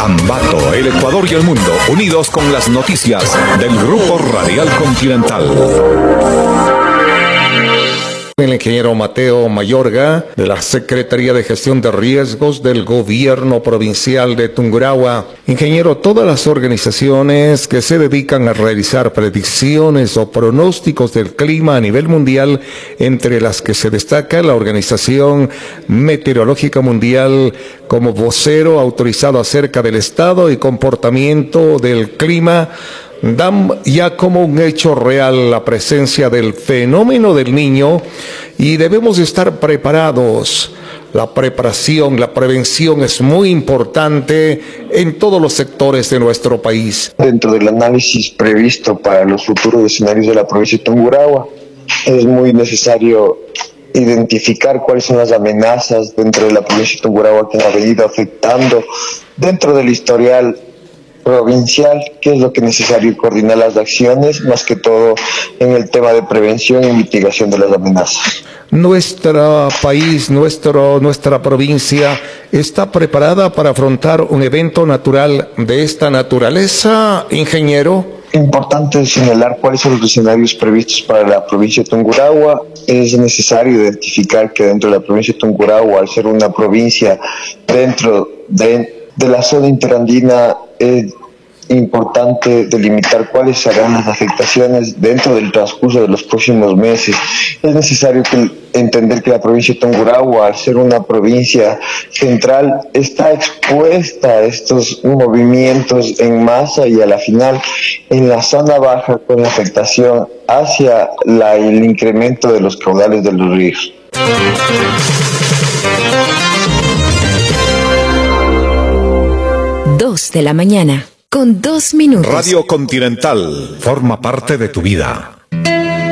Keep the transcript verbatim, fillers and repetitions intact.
Ambato, el Ecuador y el mundo, unidos con las noticias del Grupo Radial Continental. El ingeniero Mateo Mayorga, de la Secretaría de Gestión de Riesgos del Gobierno Provincial de Tungurahua. Ingeniero, todas las organizaciones que se dedican a realizar predicciones o pronósticos del clima a nivel mundial, entre las que se destaca la Organización Meteorológica Mundial como vocero autorizado acerca del estado y comportamiento del clima, dan ya como un hecho real la presencia del fenómeno del Niño y debemos estar preparados. La preparación, la prevención es muy importante en todos los sectores de nuestro país. Dentro del análisis previsto para los futuros escenarios de la provincia de Tungurahua, es muy necesario identificar cuáles son las amenazas dentro de la provincia de Tungurahua que han venido afectando dentro del historial provincial, que es lo que es necesario coordinar las acciones, más que todo en el tema de prevención y mitigación de las amenazas. Nuestro país, nuestro, nuestra provincia está preparada para afrontar un evento natural de esta naturaleza, ingeniero. Importante señalar cuáles son los escenarios previstos para la provincia de Tungurahua. Es necesario identificar que dentro de la provincia de Tungurahua, al ser una provincia dentro de, de la zona interandina, es importante delimitar cuáles serán las afectaciones dentro del transcurso de los próximos meses. Es necesario que, entender que la provincia de Tungurahua, al ser una provincia central, está expuesta a estos movimientos en masa y a la final en la zona baja, con la afectación hacia la, el incremento de los caudales de los ríos. Dos de la mañana, con dos minutos. Radio Continental forma parte de tu vida.